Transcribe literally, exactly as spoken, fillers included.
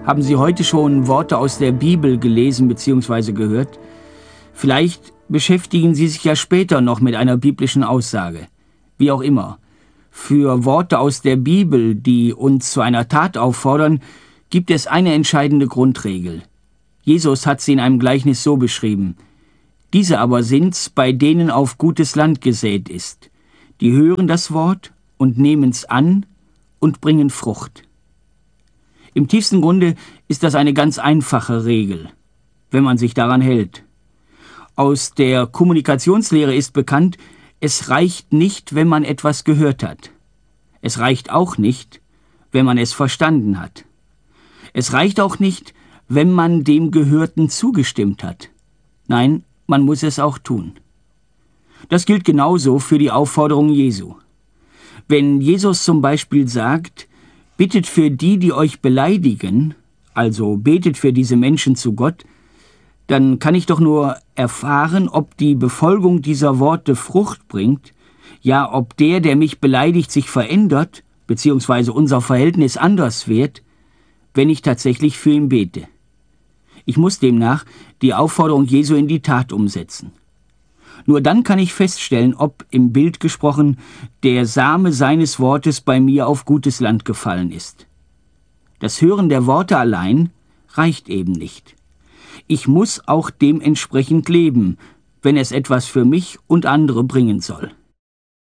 Haben Sie heute schon Worte aus der Bibel gelesen bzw. gehört? Vielleicht beschäftigen Sie sich ja später noch mit einer biblischen Aussage. Wie auch immer. Für Worte aus der Bibel, die uns zu einer Tat auffordern, gibt es eine entscheidende Grundregel. Jesus hat sie in einem Gleichnis so beschrieben. Diese aber sind's, bei denen auf gutes Land gesät ist. Die hören das Wort und nehmen's an und bringen Frucht. Im tiefsten Grunde ist das eine ganz einfache Regel, wenn man sich daran hält. Aus der Kommunikationslehre ist bekannt, es reicht nicht, wenn man etwas gehört hat. Es reicht auch nicht, wenn man es verstanden hat. Es reicht auch nicht, wenn man dem Gehörten zugestimmt hat. Nein, man muss es auch tun. Das gilt genauso für die Aufforderung Jesu. Wenn Jesus zum Beispiel sagt, bittet für die, die euch beleidigen, also betet für diese Menschen zu Gott, dann kann ich doch nur erfahren, ob die Befolgung dieser Worte Frucht bringt, ja, ob der, der mich beleidigt, sich verändert, beziehungsweise unser Verhältnis anders wird, wenn ich tatsächlich für ihn bete. Ich muss demnach die Aufforderung Jesu in die Tat umsetzen. Nur dann kann ich feststellen, ob, im Bild gesprochen, der Same seines Wortes bei mir auf gutes Land gefallen ist. Das Hören der Worte allein reicht eben nicht. Ich muss auch dementsprechend leben, wenn es etwas für mich und andere bringen soll.